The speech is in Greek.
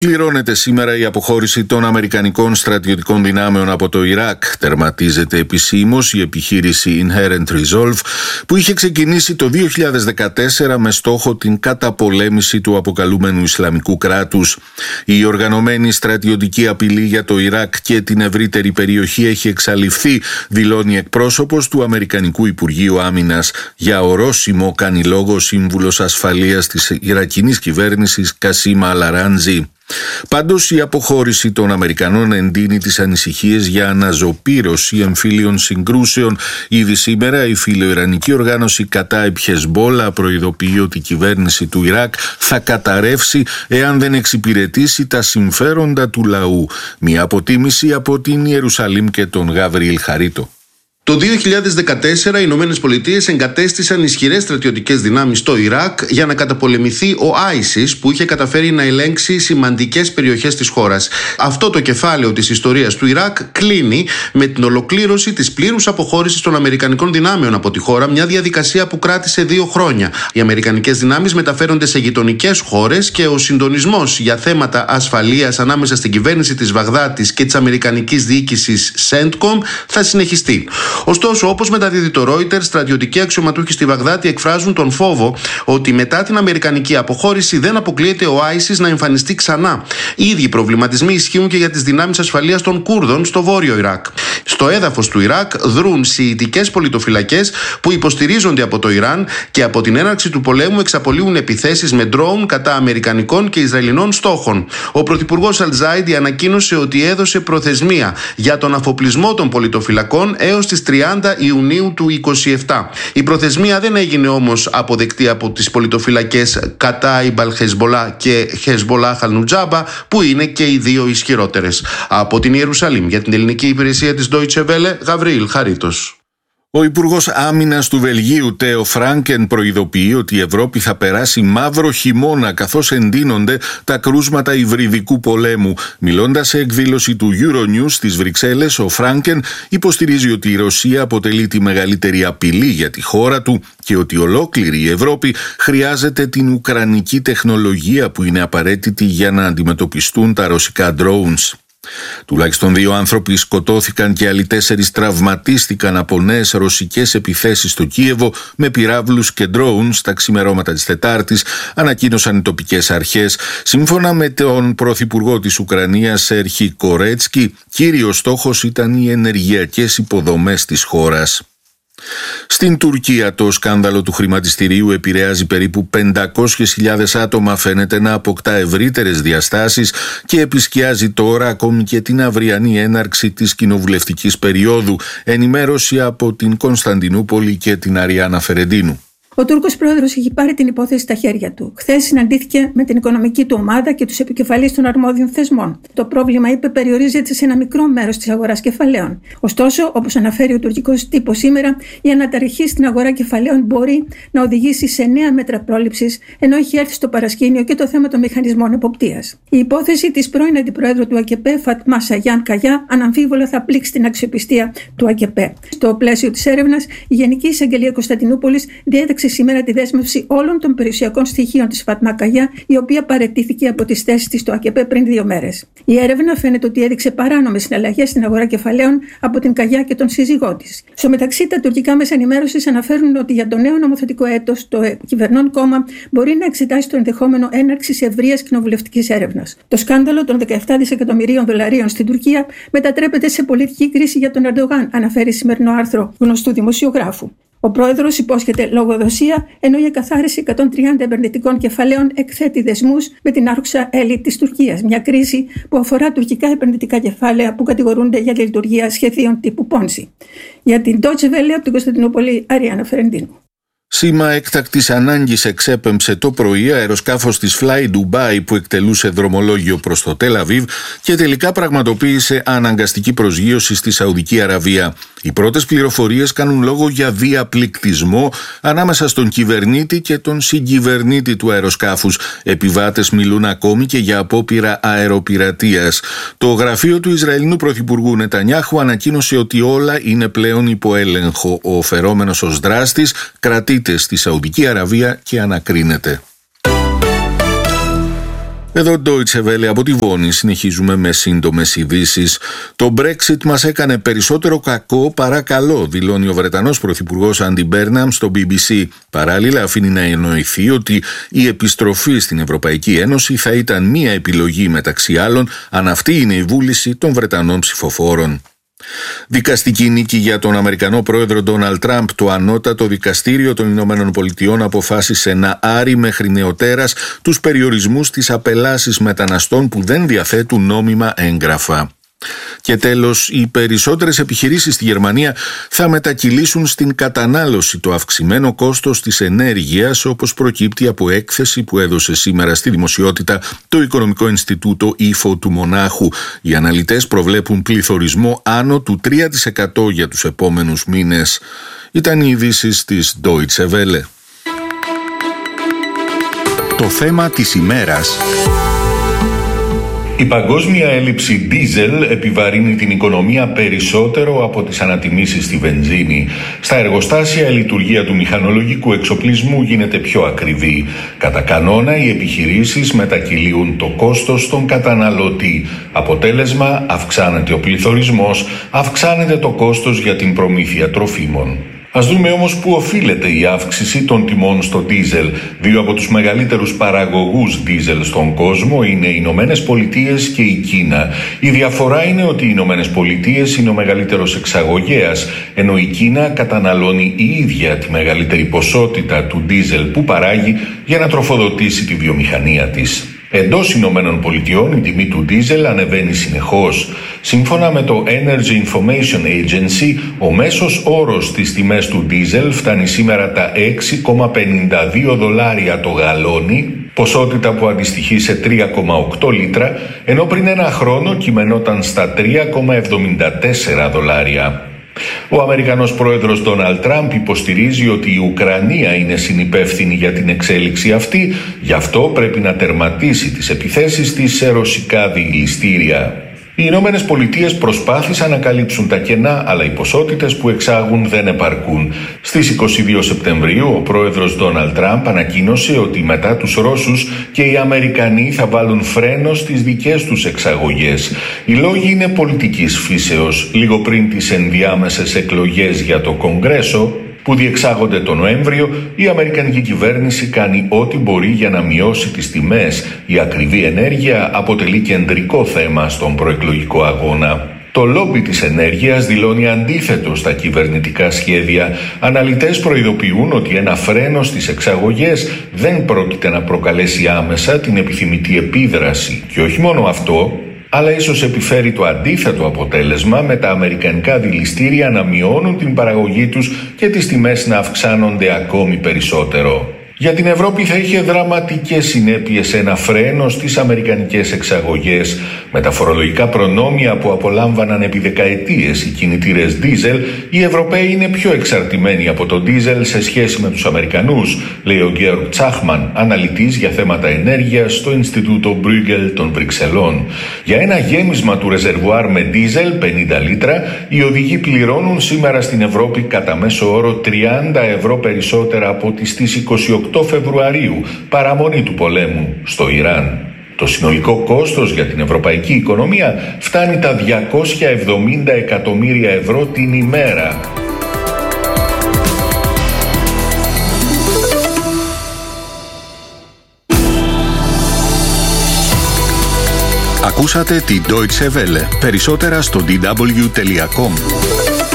Πληρώνεται σήμερα η αποχώρηση των Αμερικανικών στρατιωτικών δυνάμεων από το Ιράκ. Τερματίζεται επισήμως η επιχείρηση Inherent Resolve που είχε ξεκινήσει το 2014 με στόχο την καταπολέμηση του αποκαλούμενου Ισλαμικού κράτους. Η οργανωμένη στρατιωτική απειλή για το Ιράκ και την ευρύτερη περιοχή έχει εξαλειφθεί, δηλώνει εκπρόσωπος του Αμερικανικού Υπουργείου Άμυνας. Για ορόσημο κάνει λόγο σύμβουλος ασφαλείας της Ιρακινής κυβέρνησης Κασίμ Αλ-Αράντζι. Πάντως η αποχώρηση των Αμερικανών εντείνει τις ανησυχίες για αναζωπήρωση εμφύλιων συγκρούσεων. Ήδη σήμερα η φιλοϊρανική οργάνωση Κατάιμπ Χεσμπόλα προειδοποιεί ότι η κυβέρνηση του Ιράκ θα καταρρεύσει εάν δεν εξυπηρετήσει τα συμφέροντα του λαού. Μια αποτίμηση από την Ιερουσαλήμ και τον Γαβριήλ Χαρίτο. Το 2014 οι Ηνωμένες Πολιτείες εγκατέστησαν ισχυρές στρατιωτικές δυνάμεις στο Ιράκ για να καταπολεμηθεί ο ISIS που είχε καταφέρει να ελέγξει σημαντικές περιοχές της χώρας. Αυτό το κεφάλαιο της ιστορίας του Ιράκ κλείνει με την ολοκλήρωση της πλήρους αποχώρησης των Αμερικανικών δυνάμεων από τη χώρα, μια διαδικασία που κράτησε 2 χρόνια. Οι Αμερικανικές δυνάμεις μεταφέρονται σε γειτονικές χώρες και ο συντονισμός για θέματα ασφαλείας ανάμεσα στην κυβέρνηση της Βαγδάτης και της Αμερικανικής διοίκησης CENTCOM θα συνεχιστεί. Ωστόσο, όπως μεταδίδει το Reuters, στρατιωτικοί αξιωματούχοι στη Βαγδάτη εκφράζουν τον φόβο ότι μετά την αμερικανική αποχώρηση δεν αποκλείεται ο ISIS να εμφανιστεί ξανά. Οι ίδιοι προβληματισμοί ισχύουν και για τις δυνάμεις ασφαλείας των Κούρδων στο βόρειο Ιράκ. Στο έδαφος του Ιράκ δρούν σιητικές πολιτοφυλακές που υποστηρίζονται από το Ιράν και από την έναρξη του πολέμου εξαπολύουν επιθέσεις με ντρόουν κατά αμερικανικών και ισραηλινών στόχων. Ο πρωθυπουργός Αλ-Ζάιντι ανακοίνωσε ότι έδωσε προθεσμία για τον αφοπλισμό των πολιτοφυλακών έως τις 30 Ιουνίου του 2027. Η προθεσμία δεν έγινε όμως αποδεκτή από τις πολιτοφυλακές Κατάιμπ Αλ-Χεσμπολά και Χεσμπολάχ Αλ-Νουτζάμπα, που είναι και οι δύο ισχυρότερες. Από την Ιερουσαλήμ για την ελληνική υπηρεσία της Deutsche Welle, Γαβριήλ Χαρίτος. Ο Υπουργός Άμυνας του Βελγίου, Τέο Φράνκεν, προειδοποιεί ότι η Ευρώπη θα περάσει μαύρο χειμώνα καθώς εντείνονται τα κρούσματα υβριδικού πολέμου. Μιλώντας σε εκδήλωση του Euronews στις Βρυξέλλες, ο Φράνκεν υποστηρίζει ότι η Ρωσία αποτελεί τη μεγαλύτερη απειλή για τη χώρα του και ότι ολόκληρη η Ευρώπη χρειάζεται την ουκρανική τεχνολογία που είναι απαραίτητη για να αντιμετωπιστούν τα ρωσικά drones. Τουλάχιστον 2 άνθρωποι σκοτώθηκαν και άλλοι 4 τραυματίστηκαν από νέες ρωσικές επιθέσεις στο Κίεβο με πυράβλους και ντρόουν στα ξημερώματα της Τετάρτης, ανακοίνωσαν οι τοπικές αρχές. Σύμφωνα με τον πρωθυπουργό της Ουκρανίας, Σέρχι Κορέτσκι, κύριος στόχος ήταν οι ενεργειακές υποδομές της χώρας. Στην Τουρκία το σκάνδαλο του χρηματιστηρίου επηρεάζει περίπου 500.000 άτομα, φαίνεται να αποκτά ευρύτερες διαστάσεις και επισκιάζει τώρα ακόμη και την αυριανή έναρξη της κοινοβουλευτικής περίοδου. Ενημέρωση από την Κωνσταντινούπολη και την Αριάννα Φερεντίνου. Ο Τούρκος πρόεδρος έχει πάρει την υπόθεση στα χέρια του. Χθες συναντήθηκε με την οικονομική του ομάδα και τους επικεφαλείς των αρμόδιων θεσμών. Το πρόβλημα, είπε, περιορίζεται σε ένα μικρό μέρος της αγοράς κεφαλαίων. Ωστόσο, όπως αναφέρει ο τουρκικός τύπος σήμερα, η αναταραχή στην αγορά κεφαλαίων μπορεί να οδηγήσει σε νέα μέτρα πρόληψης, ενώ έχει έρθει στο παρασκήνιο και το θέμα των μηχανισμών εποπτείας. Η υπόθεση της πρώην αντιπροέδρου του ΑΚΠ, Φατμά Σαγιάν Καγιά, αναμφίβολα θα πλήξει την αξιοπιστία του ΑΚΠ. Στο πλαίσιο της έρευνας, η Γενική Εισαγγελία Κωνσταντινούπολης διέταξε σήμερα τη δέσμευση όλων των περιουσιακών στοιχείων της Φατμά Καγιά, η οποία παραιτήθηκε από τις θέσεις της στο ΑΚΠ πριν 2 μέρες. Η έρευνα φαίνεται ότι έδειξε παράνομες συναλλαγές στην αγορά κεφαλαίων από την Καγιά και τον σύζυγό της. Στο μεταξύ, τα τουρκικά μέσα ενημέρωσης αναφέρουν ότι για το νέο νομοθετικό έτος το κυβερνών κόμμα μπορεί να εξετάσει το ενδεχόμενο έναρξης ευρείας κοινοβουλευτικής έρευνας. Το σκάνδαλο των 17 δισεκατομμυρίων δολαρίων στην Τουρκία μετατρέπεται σε πολιτική κρίση για τον Ερντογάν, αναφέρει σημερινό άρθρο γνωστού δημοσιογράφου. Ο πρόεδρος υπόσχεται λογοδοσία, ενώ η εκαθάριση 130 επενδυτικών κεφαλαίων εκθέτει δεσμούς με την άρχουσα έλιτ της Τουρκίας. Μια κρίση που αφορά τουρκικά επενδυτικά κεφάλαια που κατηγορούνται για τη λειτουργία σχεδίων τύπου Πόνση. Για την Deutsche Welle από την Κωνσταντινούπολη, Αριάννα Φερεντίνου. Σήμα έκτακτης ανάγκης εξέπεμψε το πρωί αεροσκάφος της Fly Dubai που εκτελούσε δρομολόγιο προς το Τελ Αβίβ και τελικά πραγματοποίησε αναγκαστική προσγείωση στη Σαουδική Αραβία. Οι πρώτες πληροφορίες κάνουν λόγο για διαπληκτισμό ανάμεσα στον κυβερνήτη και τον συγκυβερνήτη του αεροσκάφους. Επιβάτες μιλούν ακόμη και για απόπειρα αεροπειρατείας. Το γραφείο του Ισραηλινού Πρωθυπουργού Νετανιάχου ανακοίνωσε ότι όλα είναι πλέον υπό έλεγχο. Ο φερόμενος ως δράστης κρατείται στη Σαουδική Αραβία και ανακρίνεται. Εδώ Deutsche Welle από τη Βόνη, συνεχίζουμε με σύντομες ειδήσεις. Το Brexit μας έκανε περισσότερο κακό παρά καλό, δηλώνει ο Βρετανός Πρωθυπουργός Άντι Μπέρναμ στο BBC. Παράλληλα αφήνει να εννοηθεί ότι η επιστροφή στην Ευρωπαϊκή Ένωση θα ήταν μία επιλογή μεταξύ άλλων, αν αυτή είναι η βούληση των Βρετανών ψηφοφόρων. Δικαστική νίκη για τον Αμερικανό πρόεδρο Ντόναλντ Τραμπ. Το ανώτατο δικαστήριο των Ηνωμένων Πολιτειών αποφάσισε να άρει μέχρι νεοτέρας τους περιορισμούς της απελάσης μεταναστών που δεν διαθέτουν νόμιμα έγγραφα. Και τέλος, οι περισσότερες επιχειρήσεις στη Γερμανία θα μετακυλήσουν στην κατανάλωση το αυξημένο κόστος της ενέργειας, όπως προκύπτει από έκθεση που έδωσε σήμερα στη δημοσιότητα το Οικονομικό Ινστιτούτο Ifo του Μονάχου. Οι αναλυτές προβλέπουν πληθωρισμό άνω του 3% για τους επόμενους μήνες. Ήταν οι ειδήσεις της Deutsche Welle. Το θέμα της ημέρας. Η παγκόσμια έλλειψη ντίζελ επιβαρύνει την οικονομία περισσότερο από τις ανατιμήσεις στη βενζίνη. Στα εργοστάσια η λειτουργία του μηχανολογικού εξοπλισμού γίνεται πιο ακριβή. Κατά κανόνα οι επιχειρήσεις μετακυλίουν το κόστος στον καταναλωτή. Αποτέλεσμα, αυξάνεται ο πληθωρισμός, αυξάνεται το κόστος για την προμήθεια τροφίμων. Ας δούμε όμως πού οφείλεται η αύξηση των τιμών στο ντίζελ. Δύο από τους μεγαλύτερους παραγωγούς ντίζελ στον κόσμο είναι οι Ηνωμένες Πολιτείες και η Κίνα. Η διαφορά είναι ότι οι Ηνωμένες Πολιτείες είναι ο μεγαλύτερος εξαγωγέας, ενώ η Κίνα καταναλώνει η ίδια τη μεγαλύτερη ποσότητα του ντίζελ που παράγει για να τροφοδοτήσει τη βιομηχανία της. Εντός Ηνωμένων Πολιτειών η τιμή του ντίζελ ανεβαίνει συνεχώς. Σύμφωνα με το Energy Information Agency, ο μέσος όρος στις τιμές του ντίζελ φτάνει σήμερα τα $6,52 το γαλόνι, ποσότητα που αντιστοιχεί σε 3,8 λίτρα, ενώ πριν ένα χρόνο κειμενόταν στα $3,74. Ο Αμερικανός πρόεδρος Ντόναλντ Τραμπ υποστηρίζει ότι η Ουκρανία είναι συνυπεύθυνη για την εξέλιξη αυτή, γι' αυτό πρέπει να τερματίσει τις επιθέσεις της σε ρωσικά διηλιστήρια. Οι Ηνωμένες Πολιτείες προσπάθησαν να καλύψουν τα κενά, αλλά οι ποσότητες που εξάγουν δεν επαρκούν. Στις 22 Σεπτεμβρίου, ο πρόεδρος Ντόναλντ Τραμπ ανακοίνωσε ότι μετά τους Ρώσους και οι Αμερικανοί θα βάλουν φρένο στις δικές τους εξαγωγές. Οι λόγοι είναι πολιτικής φύσεως. Λίγο πριν τις ενδιάμεσες εκλογές για το Κογκρέσο, που διεξάγονται τον Νοέμβριο, η Αμερικανική κυβέρνηση κάνει ό,τι μπορεί για να μειώσει τις τιμές. Η ακριβή ενέργεια αποτελεί κεντρικό θέμα στον προεκλογικό αγώνα. Το λόμπι της ενέργειας δηλώνει αντίθετο στα κυβερνητικά σχέδια. Αναλυτές προειδοποιούν ότι ένα φρένο στις εξαγωγές δεν πρόκειται να προκαλέσει άμεσα την επιθυμητή επίδραση. Και όχι μόνο αυτό, αλλά ίσως επιφέρει το αντίθετο αποτέλεσμα, με τα αμερικανικά δηληστήρια να μειώνουν την παραγωγή τους και τις τιμές να αυξάνονται ακόμη περισσότερο. Για την Ευρώπη θα είχε δραματικές συνέπειες ένα φρένο στις αμερικανικές εξαγωγές. Με τα φορολογικά προνόμια που απολάμβαναν επί δεκαετίες οι κινητήρες ντίζελ, οι Ευρωπαίοι είναι πιο εξαρτημένοι από το ντίζελ σε σχέση με τους Αμερικανούς, λέει ο Γκέοργκ Τσάχμαν, αναλυτής για θέματα ενέργειας στο Ινστιτούτο Μπρούγκελ των Βρυξελών. Για ένα γέμισμα του ρεζερβουάρ με ντίζελ 50 λίτρα, οι οδηγοί πληρώνουν σήμερα στην Ευρώπη κατά μέσο όρο 30 ευρώ περισσότερα από ό,τι στις 28 Φεβρουαρίου, παραμονή του πολέμου στο Ιράν. Το συνολικό κόστος για την ευρωπαϊκή οικονομία φτάνει τα 270 εκατομμύρια ευρώ την ημέρα. Ακούσατε τη Deutsche Welle. Περισσότερα στο dw.com.